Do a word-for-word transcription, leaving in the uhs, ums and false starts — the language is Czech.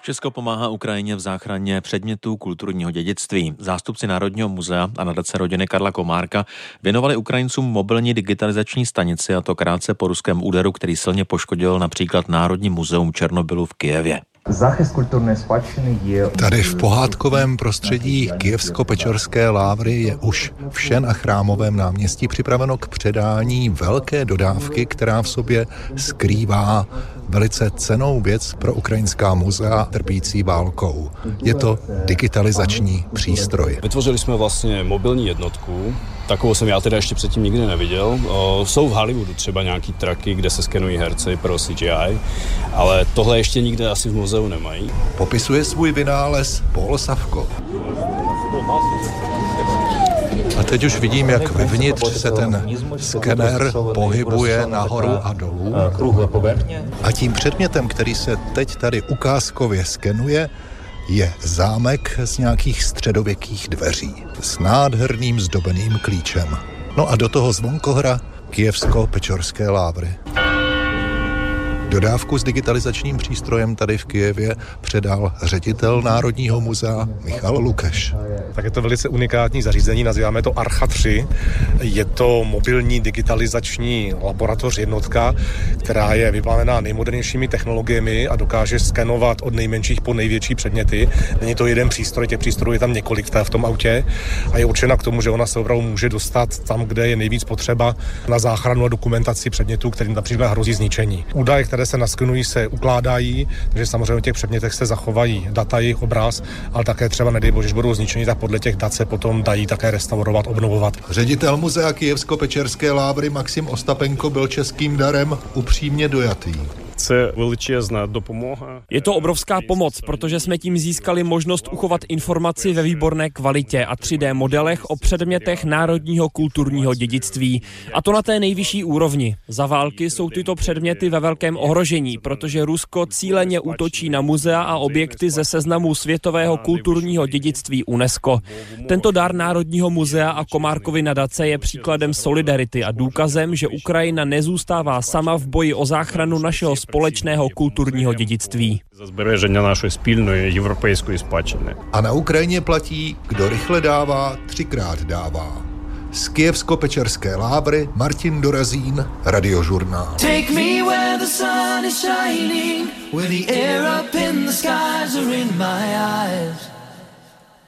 Česko pomáhá Ukrajině v záchraně předmětů kulturního dědictví. Zástupci Národního muzea a nadace rodiny Karla Komárka věnovali Ukrajincům mobilní digitalizační stanici, a to krátce po ruském úderu, který silně poškodil například Národní muzeum Černobylu v Kyjevě. Tady v pohádkovém prostředí Kyjevsko-Pečorské Lávry je už vše na Chrámovém náměstí připraveno k předání velké dodávky, která v sobě skrývá velice cennou věc pro ukrajinská muzea trpící válkou. Je to digitalizační přístroj. Vytvořili jsme vlastně mobilní jednotku, takovou jsem já teda ještě předtím nikdy neviděl. O, jsou v Hollywoodu třeba nějaký traky, kde se skenují herci pro C G I, ale tohle ještě nikde asi v muzeu nemají. Popisuje svůj vynález Paul Savko. A teď už vidím, jak vevnitř se ten skener pohybuje nahoru a dolů. A tím předmětem, který se teď tady ukázkově skenuje, je zámek z nějakých středověkých dveří s nádherným zdobeným klíčem. No a do toho zvonkohra Kyjevsko-Pečorské Lávry. Dodávku s digitalizačním přístrojem tady v Kyjevě předal ředitel Národního muzea Michal Lukeš. Tak je to velice unikátní zařízení, nazýváme to Archa tři. Je to mobilní digitalizační laboratoř jednotka, která je vybavená nejmodernějšími technologiemi a dokáže skenovat od nejmenších po největší předměty. Není to jeden přístroj, těch přístrojů je tam několik v tom autě a je určena k tomu, že ona se opravdu může dostat tam, kde je nejvíc potřeba na záchranu a dokumentaci předmětů, kterým například hrozí zničení. Údaje, které se naskenují, se ukládají, takže samozřejmě v těch předmětech se zachovají data, jejich obraz, ale také třeba nedej bože, že budou zničení, tak podle těch dat se potom dají také restaurovat, obnovovat. Ředitel muzea Kyjevsko-Pečerské Lávry Maxim Ostapenko byl českým darem upřímně dojatý. Je to obrovská pomoc, protože jsme tím získali možnost uchovat informaci ve výborné kvalitě a tři dé modelech o předmětech národního kulturního dědictví. A to na té nejvyšší úrovni. Za války jsou tyto předměty ve velkém ohrožení, protože Rusko cíleně útočí na muzea a objekty ze seznamu světového kulturního dědictví UNESCO. Tento dar Národního muzea a Komárkovy nadace je příkladem solidarity a důkazem, že Ukrajina nezůstává sama v boji o záchranu našeho společného kulturního dědictví. A na Ukrajině platí, kdo rychle dává, třikrát dává. Z Kyjevsko-Pečerské Lávry Martin Dorazín, Radiožurnál. Take me where the sun is shining, where the air up in the skies are in my eyes.